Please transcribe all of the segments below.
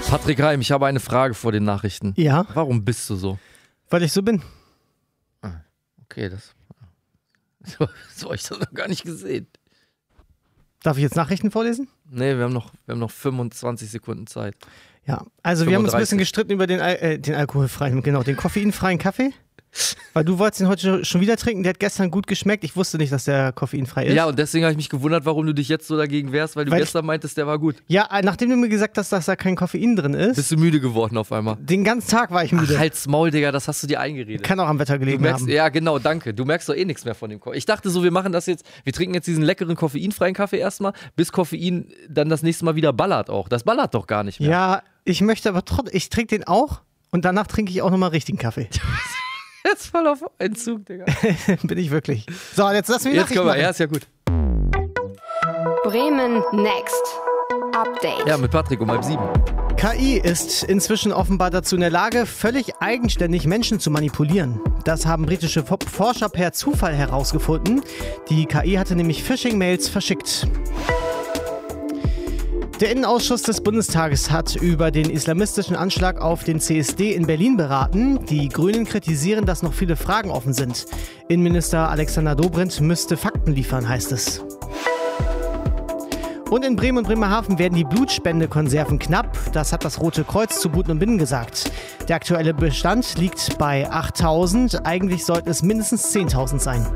Patrick Heim, ich habe eine Frage vor den Nachrichten. Ja? Warum bist du so? Weil ich so bin. Okay, so habe ich das noch gar nicht gesehen. Darf ich jetzt Nachrichten vorlesen? Nee, wir haben noch 25 Sekunden Zeit. Ja, also wir haben uns ein 35. bisschen gestritten über den alkoholfreien, genau, den koffeinfreien Kaffee. Weil du wolltest ihn heute schon wieder trinken, der hat gestern gut geschmeckt. Ich wusste nicht, dass der koffeinfrei ist. Ja, und deswegen habe ich mich gewundert, warum du dich jetzt so dagegen wehrst, weil du gestern meintest, der war gut. Ja, nachdem du mir gesagt hast, dass da kein Koffein drin ist. Bist du müde geworden auf einmal? Den ganzen Tag war ich müde. Ach, halt's Maul, Digga, das hast du dir eingeredet. Kann auch am Wetter gelegen haben. Ja, genau, danke. Du merkst doch eh nichts mehr von dem Koffein. Ich dachte so, wir machen das jetzt, wir trinken jetzt diesen leckeren koffeinfreien Kaffee erstmal, bis Koffein dann das nächste Mal wieder ballert auch. Das ballert doch gar nicht mehr. Ja, ich möchte aber trotzdem, ich trinke den auch und danach trinke ich auch nochmal richtigen Kaffee. Jetzt voll auf Entzug, Digga. Bin ich wirklich. So, jetzt lassen wir Jetzt können wir, ja, ist ja gut. Bremen Next Update. Ja, mit Patrick um 6:30. KI ist inzwischen offenbar dazu in der Lage, völlig eigenständig Menschen zu manipulieren. Das haben britische Forscher per Zufall herausgefunden. Die KI hatte nämlich Phishing-Mails verschickt. Der Innenausschuss des Bundestages hat über den islamistischen Anschlag auf den CSD in Berlin beraten. Die Grünen kritisieren, dass noch viele Fragen offen sind. Innenminister Alexander Dobrindt müsste Fakten liefern, heißt es. Und in Bremen und Bremerhaven werden die Blutspendekonserven knapp. Das hat das Rote Kreuz zu Buten und Binnen gesagt. Der aktuelle Bestand liegt bei 8.000. Eigentlich sollten es mindestens 10.000 sein.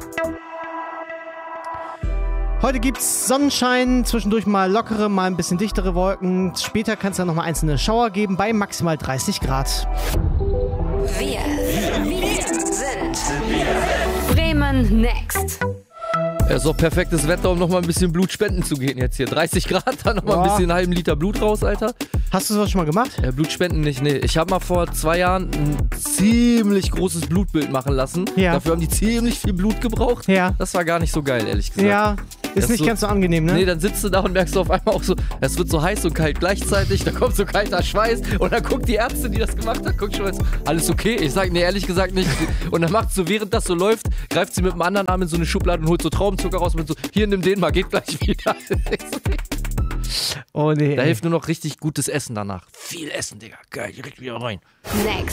Heute gibt's Sonnenschein, zwischendurch mal lockere, mal ein bisschen dichtere Wolken. Später kann es dann nochmal einzelne Schauer geben bei maximal 30 Grad. Wir sind Bremen Next. Ja, ist doch perfektes Wetter, um nochmal ein bisschen Blut spenden zu gehen jetzt hier. 30 Grad, dann nochmal ein bisschen einen halben Liter Blut raus, Alter. Hast du sowas schon mal gemacht? Blutspenden nicht, nee. Ich habe mal vor 2 Jahren ein ziemlich großes Blutbild machen lassen. Ja. Dafür haben die ziemlich viel Blut gebraucht. Ja. Das war gar nicht so geil, ehrlich gesagt. Ja, ist Das nicht so, ganz so angenehm, ne? Nee, dann sitzt du da und merkst du auf einmal auch so, es wird so heiß und kalt gleichzeitig, da kommt so kalter Schweiß und dann guckt die Ärztin, die das gemacht hat, guckt schon mal, alles okay? Ich sag, nee, ehrlich gesagt nicht. Und dann macht so, während das so läuft, greift sie mit dem anderen Arm in so eine Schublade und holt so Traubenzucker raus und so, hier, nimm den mal, geht gleich wieder. Oh nee. Da hilft nur noch richtig gutes Essen danach. Viel Essen, Digga. Geil, direkt wieder rein. Next.